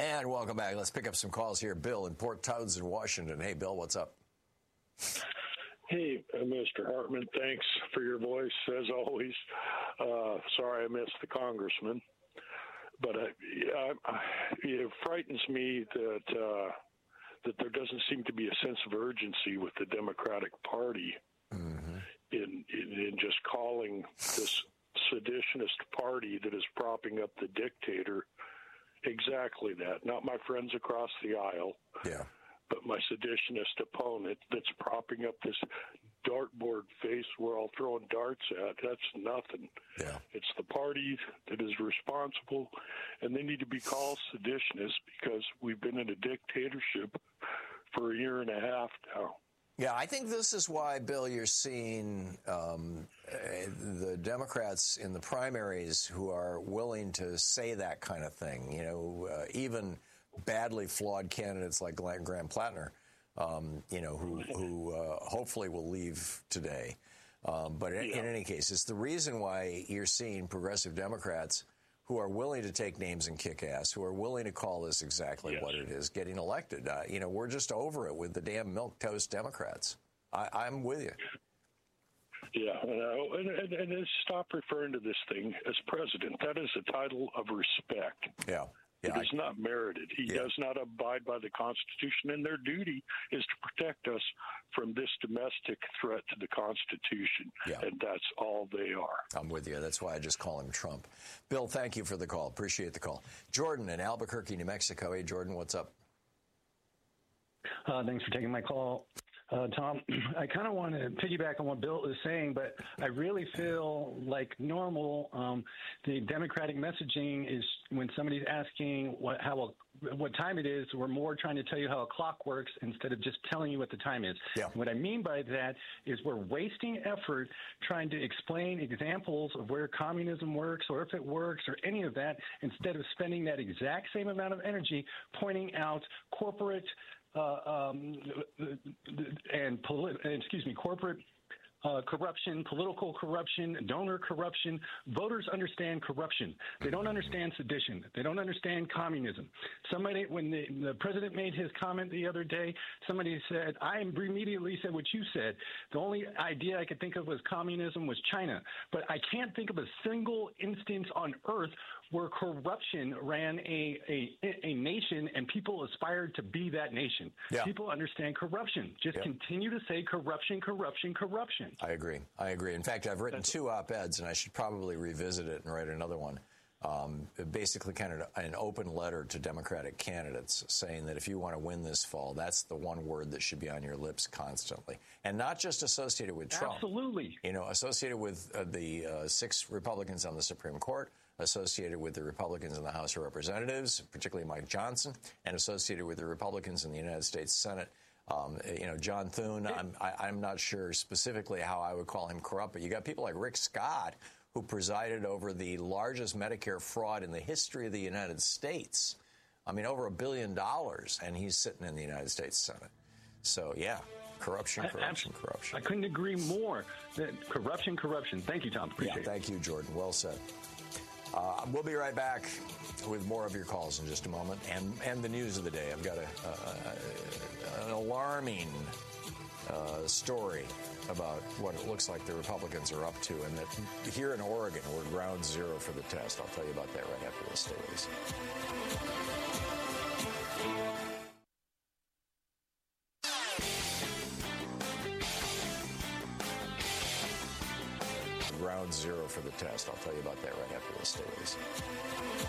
And welcome back. Let's pick up some calls here. Bill in Port Townsend, Washington. Hey, Bill, what's up? Hey, Mr. Hartman, thanks for your voice, as always. Sorry I missed the congressman. But it frightens me that there doesn't seem to be a sense of urgency with the Democratic Party in just calling this seditionist party that is propping up the dictator exactly that. Not my friends across the aisle, but my seditionist opponent that's propping up this dartboard face we're all throwing darts at. That's nothing. It's the party that is responsible, and they need to be called seditionists because we've been in a dictatorship for a year and a half now. Yeah, I think this is why, Bill, you're seeing the Democrats in the primaries who are willing to say that kind of thing. You know, even badly flawed candidates like Graham Plattner, who hopefully will leave today. But in any case, it's the reason why you're seeing progressive Democrats who are willing to take names and kick ass, who are willing to call this exactly what it is, getting elected. We're just over it with the damn milquetoast Democrats. I'm with you. Yeah, and stop referring to this thing as president. That is a title of respect. It is not merited. He does not abide by the Constitution, and their duty is to protect us from this domestic threat to the Constitution, and that's all they are. I'm with you. That's why I just call him Trump. Bill, thank you for the call. Appreciate the call. Jordan in Albuquerque, New Mexico. Hey, Jordan, what's up? Thanks for taking my call. Tom, I kind of want to piggyback on what Bill is saying, but I really feel like normal. The Democratic messaging is when somebody's asking what time it is, we're more trying to tell you how a clock works instead of just telling you what the time is. What I mean by that is we're wasting effort trying to explain examples of where communism works or if it works or any of that instead of spending that exact same amount of energy pointing out corporate corporate corruption, political corruption, donor corruption. Voters understand corruption. They don't understand sedition. They don't understand communism. Somebody, when the president made his comment the other day, somebody said, I immediately said what you said. The only idea I could think of was communism was China. But I can't think of a single instance on earth where corruption ran a nation and people aspired to be that nation. People understand corruption. Just continue to say corruption, corruption, corruption. I agree. In fact, I've written 2 op-eds, and I should probably revisit it and write another one. Basically kind of an open letter to Democratic candidates saying that if you want to win this fall, that's the one word that should be on your lips constantly. And not just associated with Trump. Absolutely. Associated with the 6 Republicans on the Supreme Court, associated with the Republicans in the House of Representatives, particularly Mike Johnson, and associated with the Republicans in the United States Senate. John Thune, I'm not sure specifically how I would call him corrupt, but you got people like Rick Scott, who presided over the largest Medicare fraud in the history of the United States. I mean, over $1 billion, and he's sitting in the United States Senate. So, corruption. I couldn't agree more. Corruption. Thank you, Tom. Appreciate it. Thank you, Jordan. Well said. We'll be right back with more of your calls in just a moment and the news of the day. I've got an alarming story about what it looks like the Republicans are up to, and that here in Oregon, we're ground zero for the test. I'll tell you about that right after this. Stay with us. Ground zero for the test. I'll tell you about that right after this. Stay with us.